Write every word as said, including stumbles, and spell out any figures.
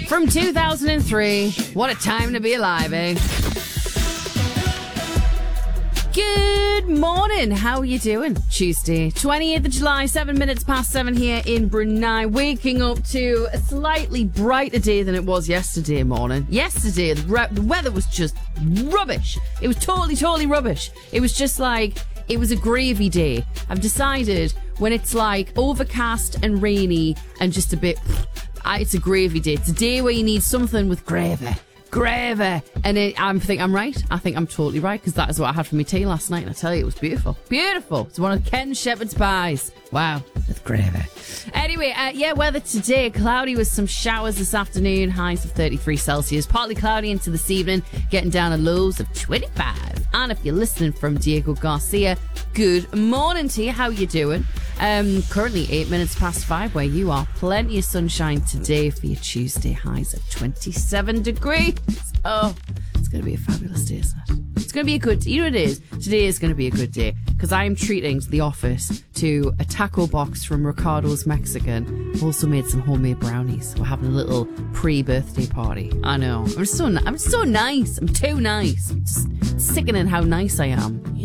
From two thousand three, what a time to be alive, eh? Good morning, how are you doing? Tuesday, twenty-eighth of July, seven minutes past seven here in Brunei, waking up to a slightly brighter day than it was yesterday morning. Yesterday, the, re- the weather was just rubbish. It was totally, totally rubbish. It was just like, it was a gravy day. I've decided when it's like overcast and rainy and just a bit, it's a gravy day. It's a day where you need something with gravy. Gravy. And it, I'm think I'm right. I think I'm totally right, because that is what I had for my tea last night, and I tell you, it was beautiful. Beautiful. It's one of Ken Shepherd's pies. Wow. With gravy. Anyway, uh, yeah, weather today, cloudy with some showers this afternoon, highs of thirty-three Celsius, partly cloudy into this evening, getting down to lows of twenty-five. And if you're listening from Diego Garcia, good morning to you. How you doing? Um, currently eight minutes past five where you are. Plenty of sunshine today for your Tuesday, highs of twenty-seven degrees. Oh, it's going to be a fabulous day, isn't it? It's going to be a good day. You know what it is? Today is going to be a good day, because I am treating the office to a taco box from Ricardo's Mexican. I've also made some homemade brownies. We're having a little pre-birthday party. I know. I'm so, I'm so nice. I'm too nice. I'm just sickening how nice I am.